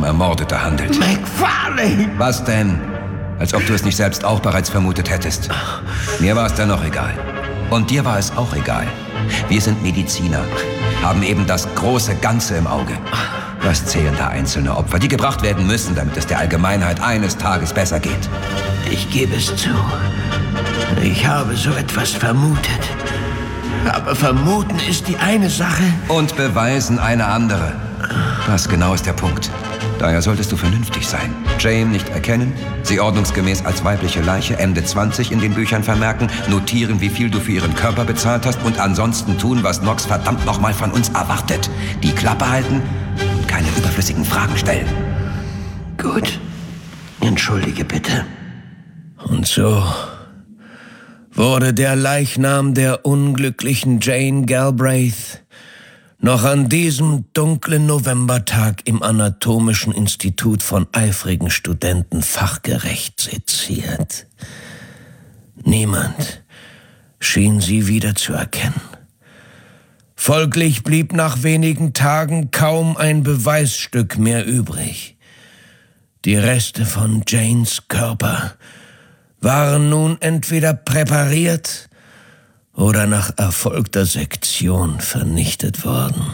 um Ermordete handelt. McFarlane! Was denn? Als ob du es nicht selbst auch bereits vermutet hättest. Mir war es dennoch egal. Und dir war es auch egal. Wir sind Mediziner, haben eben das große Ganze im Auge. Was zählen da einzelne Opfer, die gebracht werden müssen, damit es der Allgemeinheit eines Tages besser geht? Ich gebe es zu. Ich habe so etwas vermutet. Aber vermuten ist die eine Sache. Und beweisen eine andere. Das genau ist der Punkt. Daher solltest du vernünftig sein. Jane nicht erkennen, sie ordnungsgemäß als weibliche Leiche Ende 20 in den Büchern vermerken, notieren, wie viel du für ihren Körper bezahlt hast und ansonsten tun, was Knox verdammt nochmal von uns erwartet. Die Klappe halten und keine überflüssigen Fragen stellen. Gut. Entschuldige bitte. Und so wurde der Leichnam der unglücklichen Jane Galbraith noch an diesem dunklen Novembertag im Anatomischen Institut von eifrigen Studenten fachgerecht seziert. Niemand schien sie wieder zu erkennen. Folglich blieb nach wenigen Tagen kaum ein Beweisstück mehr übrig. Die Reste von Janes Körper waren nun entweder präpariert oder nach erfolgter Sektion vernichtet worden.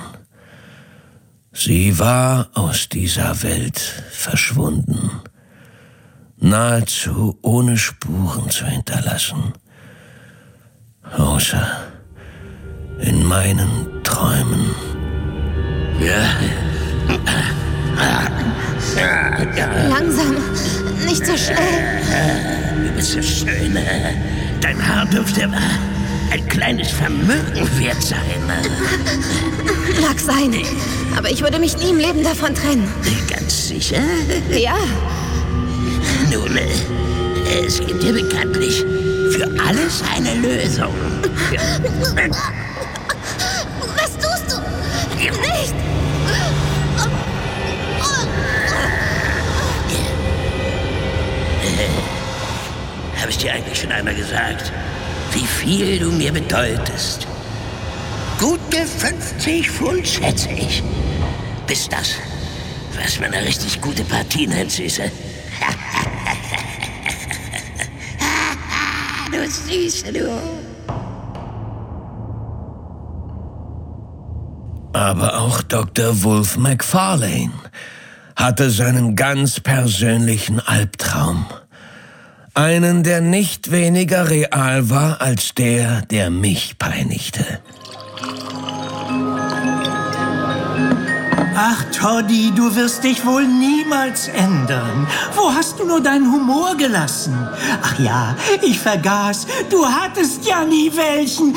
Sie war aus dieser Welt verschwunden, nahezu ohne Spuren zu hinterlassen, außer in meinen Träumen. Langsam, nicht so schnell. Du bist so schön. Dein Haar dürfte ein kleines Vermögen wert sein. Mag sein, aber ich würde mich nie im Leben davon trennen. Ganz sicher? Ja. Nun, es gibt ja bekanntlich für alles eine Lösung. Was tust du? Nicht! Habe ich dir eigentlich schon einmal gesagt, wie viel du mir bedeutest? Gute 50 Pfund, schätze ich. Bis das, was man eine richtig gute Partie nennt, Süße. Du Süße, du. Aber auch Dr. Wolf McFarlane hatte seinen ganz persönlichen Albtraum. Einen, der nicht weniger real war als der, der mich peinigte. Ach, Toddy, du wirst dich wohl niemals ändern. Wo hast du nur deinen Humor gelassen? Ach ja, ich vergaß, du hattest ja nie welchen.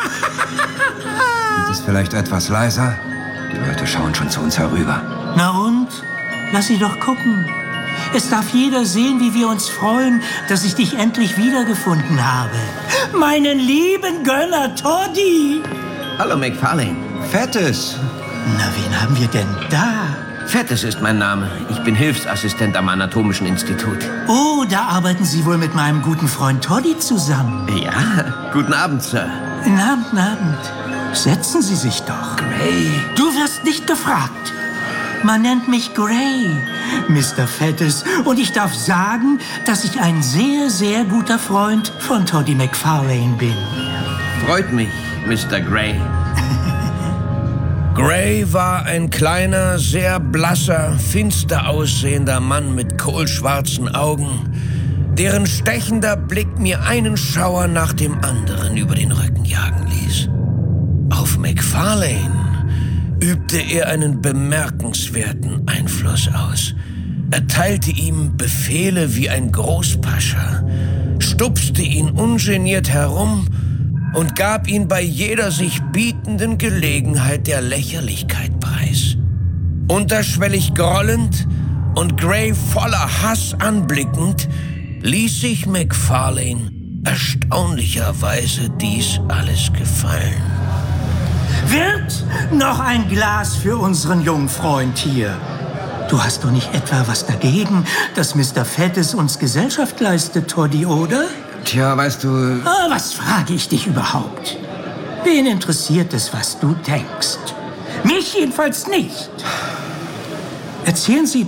Ist es vielleicht etwas leiser? Die Leute schauen schon zu uns herüber. Na und? Lass sie doch gucken. Es darf jeder sehen, wie wir uns freuen, dass ich dich endlich wiedergefunden habe. Meinen lieben Gönner Toddy. Hallo, McFarlane. Fettes! Na, wen haben wir denn da? Fettes ist mein Name. Ich bin Hilfsassistent am Anatomischen Institut. Oh, da arbeiten Sie wohl mit meinem guten Freund Toddy zusammen. Ja, guten Abend, Sir. Guten Abend. Setzen Sie sich doch. Gray. Du wirst nicht gefragt. Man nennt mich Gray, Mr. Fettes. Und ich darf sagen, dass ich ein sehr, sehr guter Freund von Toddy McFarlane bin. Freut mich, Mr. Gray. Gray war ein kleiner, sehr blasser, finster aussehender Mann mit kohlschwarzen Augen, deren stechender Blick mir einen Schauer nach dem anderen über den Rücken jagen ließ. Auf McFarlane übte er einen bemerkenswerten Einfluss aus. Er teilte ihm Befehle wie ein Großpascha, stupste ihn ungeniert herum und gab ihn bei jeder sich bietenden Gelegenheit der Lächerlichkeit preis. Unterschwellig grollend und Gray voller Hass anblickend, ließ sich McFarlane erstaunlicherweise dies alles gefallen. Wird noch ein Glas für unseren jungen Freund hier? Du hast doch nicht etwa was dagegen, dass Mr. Fettes uns Gesellschaft leistet, Toddy, oder? Tja, weißt du... Was frage ich dich überhaupt? Wen interessiert es, was du denkst? Mich jedenfalls nicht. Erzählen Sie